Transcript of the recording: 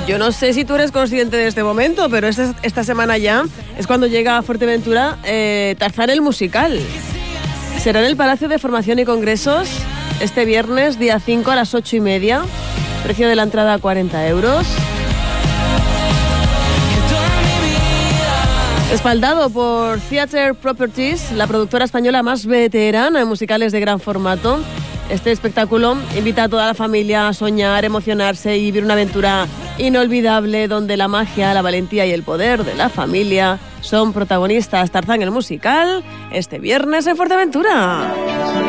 Yo no sé si tú eres consciente de este momento, pero esta semana ya es cuando llega a Fuerteventura Tarzán el musical. Será en el Palacio de Formación y Congresos este viernes, día 5 a las 8:30. Precio de la entrada 40 euros. Respaldado por Theatre Properties, la productora española más veterana en musicales de gran formato. Este espectáculo invita a toda la familia a soñar, emocionarse y vivir una aventura inolvidable donde la magia, la valentía y el poder de la familia son protagonistas. Tarzán el musical, este viernes en Fuerteventura.